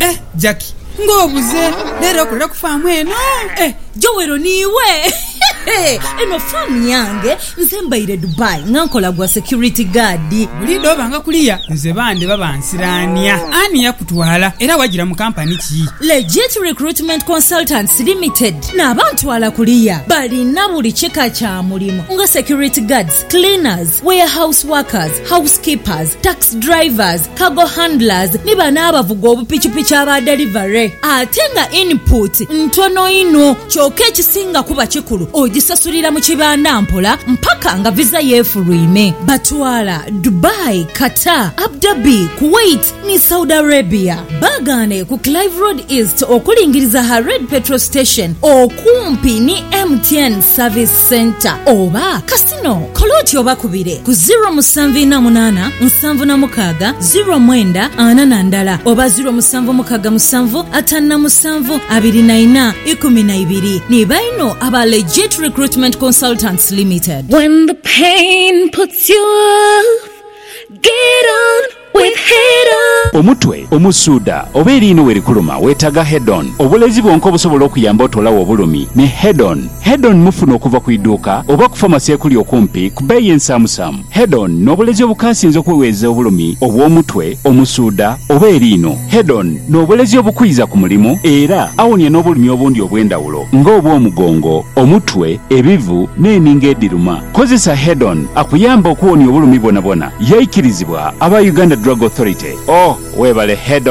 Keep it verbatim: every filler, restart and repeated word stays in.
Eh, Jackie, ngobuze lero kulira kufamu eno. Eh, Jowero niwe. Eno famu yange nze mbaire Dubai ngankola gwa security guard. Bulido banga kuliya nze bande babansirania. Ani yakutwala era wagira mu company ki? Legit Recruitment Consultants Limited. N'abantu ala kuliya balina buli kika kya mulimo nga security guards, cleaners, warehouse workers, housekeepers, tax drivers, cargo handlers ni bana abavuga obupichipichi aba delivery. Atenga input ntono ino kyoke kisinga kuba kikulu ogisasulira mu kibanda mpola mpaka nga visa yefulwime. Batwala Dubai, Qatar, Abu Dhabi, Kuwait ni Saudi Arabia. Bagane ku Clive Road East okulingiriza Hared Petrol Station okumpi ni M T N Service Center. Oba Casino koloti oba kubire ku zero musanvu na munana nsanvu na mukaga zero mwenda ana na ndala oba zero musanvu mukaga musanvu atana musanvu abiri na ina ikumi na ibiri. Ni baino aba Legit Recruitment Consultants Limited. When the pain puts you off, get on with Head On. Omutwe, omusuda, oba erino werikuluma wetaga Head On. Obulezi bwonko busobola okuyamba otolawo obulumi ne Head On. Head On mufuna okuva ku iduuka oba ku famasi ekuli okumpi ku bbeeyi ensaamusaamu. Head On n'obulezi obukasinze okuweweeza obulumi obw'omutwe, omusuda oba erino. Head On n'obulezi obukwiza ku mulimu era awonya n'obulumi obundi obw'endawulo ng'obw'omugongo, omutwe, ebivu n'eninga ediruma. Kozesa Head On akuyamba okuwonya obulumi bwona bwona. Yayikirizibwa aba Uganda Drug Authority. Oh, webale Head On.